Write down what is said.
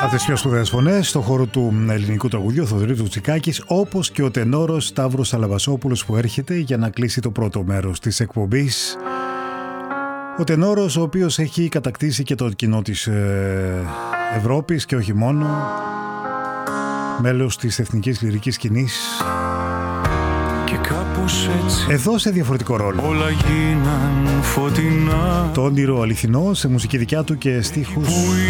Αυτές τις πιο σπουδαίες φωνές στον χώρο του ελληνικού τραγουδιού, ο Θοδωρήτου Τσικάκης, όπως και ο τενόρος Σταύρος Αλαβασόπουλος που έρχεται για να κλείσει το πρώτο μέρος της εκπομπής. Ο τενόρος ο οποίος έχει κατακτήσει και το κοινό της Ευρώπης και όχι μόνο, μέλος της εθνικής λυρικής σκηνής. Εδώ σε διαφορετικό ρόλο. Όλα γίναν φωτεινά. Το όνειρο αληθινό σε μουσική δικιά του και στίχους